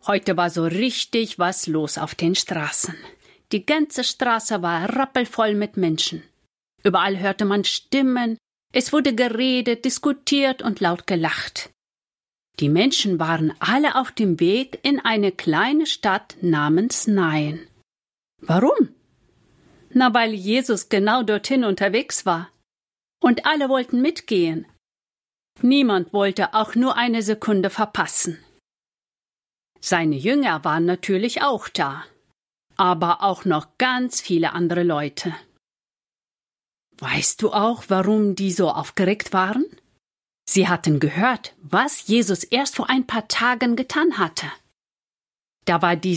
Heute war so richtig was los auf den Straßen. Die ganze Straße war rappelvoll mit Menschen. Überall hörte man Stimmen, es wurde geredet, diskutiert und laut gelacht. Die Menschen waren alle auf dem Weg in eine kleine Stadt namens Nain. Warum? Na, weil Jesus genau dorthin unterwegs war. Und alle wollten mitgehen. Niemand wollte auch nur eine Sekunde verpassen. Seine Jünger waren natürlich auch da, aber auch noch ganz viele andere Leute. Weißt du auch, warum die so aufgeregt waren? Sie hatten gehört, was Jesus erst vor ein paar Tagen getan hatte. Da war die